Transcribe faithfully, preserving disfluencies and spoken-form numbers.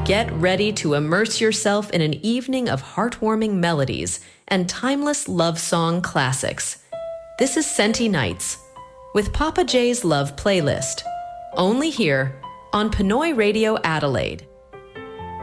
Get ready to immerse yourself in an evening of heartwarming melodies and timeless love song classics. This is Senti Nights with Papa J's Love Playlist, only here on Pinoy Radio Adelaide.